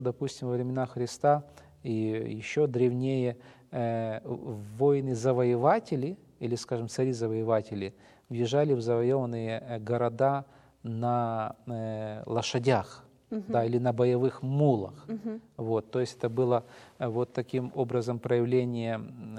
Допустим, во времена Христа и еще древнее воины-завоеватели, или, скажем, цари-завоеватели, въезжали в завоеванные города на лошадях, да, или на боевых мулах. Вот, то есть это было вот таким образом проявление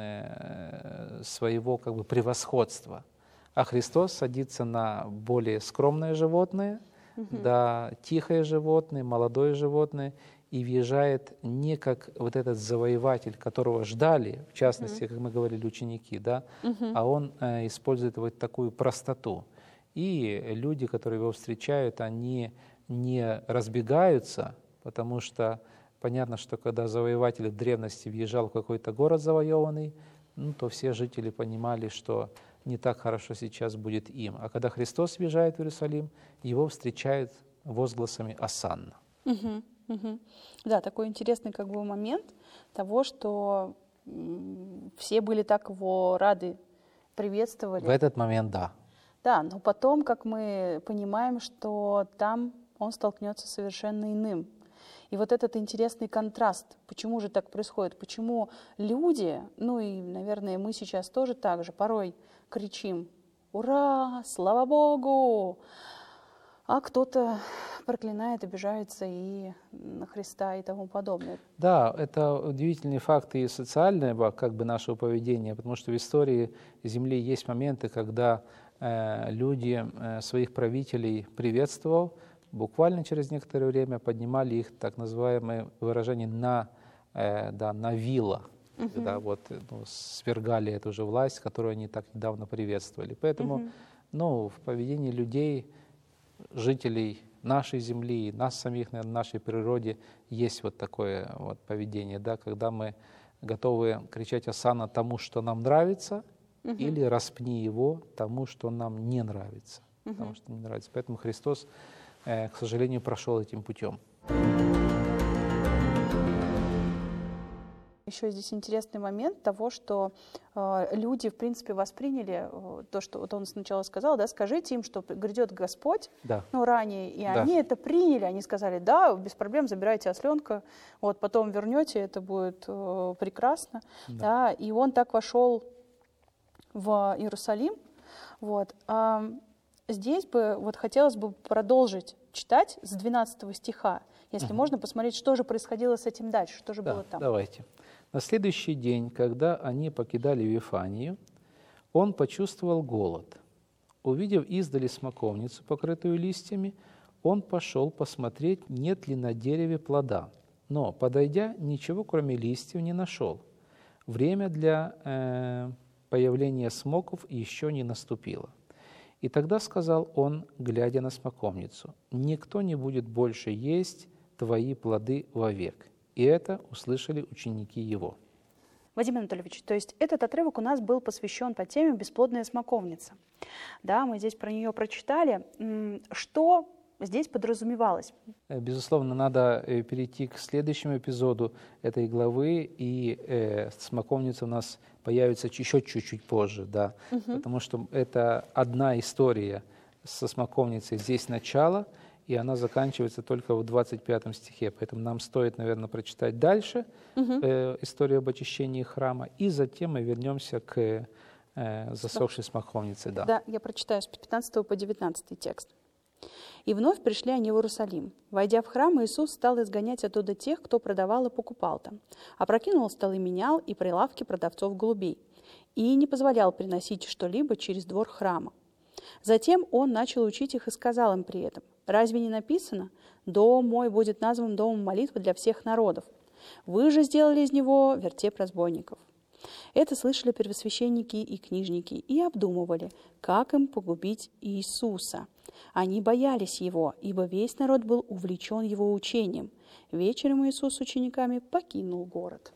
своего как бы превосходства. А Христос садится на более скромное животное, да, тихое животное, молодое животное, и въезжает не как вот этот завоеватель, которого ждали, в частности, как мы говорили, ученики, да, а он использует вот такую простоту. И люди, которые его встречают, они не разбегаются, потому что понятно, что когда завоеватель в древности въезжал в какой-то город завоеванный, ну, то все жители понимали, что не так хорошо сейчас будет им. А когда Христос въезжает в Иерусалим, его встречают возгласами «Осанна». Да, такой интересный как бы момент того, что все были так его рады, приветствовали. В этот момент, да. Да, но потом, как мы понимаем, что там он столкнется с совершенно иным. И вот этот интересный контраст, почему же так происходит, почему люди, ну и, наверное, мы сейчас тоже так же, порой кричим «Ура! Слава Богу!», а кто-то проклинает, обижается и на Христа и тому подобное. Да, это удивительный факт и социального как бы нашего поведения, потому что в истории Земли есть моменты, когда люди своих правителей приветствовал, буквально через некоторое время поднимали их, так называемое выражение, на вилла, когда вот, свергали эту же власть, которую они так недавно приветствовали. Поэтому в поведении людей, жителей нашей земли, нас самих, на нашей природе есть вот такое вот поведение, да, когда мы готовы кричать «Осанна» тому, что нам нравится, или «Распни его» тому, что нам не нравится. Потому что не нравится. Поэтому Христос, к сожалению, прошел этим путем. Еще здесь интересный момент того, что люди, в принципе, восприняли то, что вот он сначала сказал, да, скажите им, что грядет Господь, ранее, и они это приняли, они сказали, да, без проблем, забирайте осленка, вот, потом вернете, это будет прекрасно, да, и он так вошел в Иерусалим, вот. Здесь бы вот хотелось бы продолжить читать с 12 стиха, если можно посмотреть, что же происходило с этим дальше, что же было там. Давайте. На следующий день, когда они покидали Вифанию, он почувствовал голод. Увидев издали смоковницу, покрытую листьями, он пошел посмотреть, нет ли на дереве плода. Но, подойдя, ничего, кроме листьев, не нашел. Время для появления смоков еще не наступило. И тогда сказал он, глядя на смоковницу: «Никто не будет больше есть твои плоды вовек». И это услышали ученики его. Вадим Анатольевич, то есть этот отрывок у нас был посвящен по теме «Бесплодная смоковница». Да, мы здесь про нее прочитали. Что здесь подразумевалось? Безусловно, надо перейти к следующему эпизоду этой главы, и смоковница у нас появится еще чуть-чуть позже, да, потому что это одна история со смоковницей. Здесь начало, и она заканчивается только в 25 стихе. Поэтому нам стоит, наверное, прочитать дальше историю об очищении храма, и затем мы вернемся к засохшей смоковнице. Да, я прочитаю с 15 по 19 текст. «И вновь пришли они в Иерусалим. Войдя в храм, Иисус стал изгонять оттуда тех, кто продавал и покупал там. Опрокинул столы менял и прилавки продавцов голубей. И не позволял приносить что-либо через двор храма. Затем он начал учить их и сказал им при этом: «Разве не написано: дом мой будет назван домом молитвы для всех народов? Вы же сделали из него вертеп разбойников». Это слышали первосвященники и книжники и обдумывали, как им погубить Иисуса. Они боялись его, ибо весь народ был увлечен его учением. Вечером Иисус с учениками покинул город.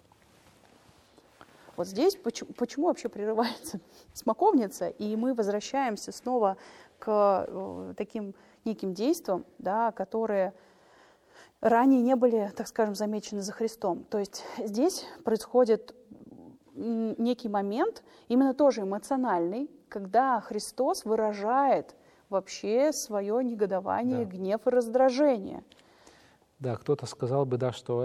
Вот здесь почему вообще прерывается смоковница, и мы возвращаемся снова к таким неким действиям, да, которые ранее не были, так скажем, замечены за Христом. То есть здесь происходит некий момент, именно тоже эмоциональный, когда Христос выражает вообще свое негодование, гнев и раздражение. Да, кто-то сказал бы, да, что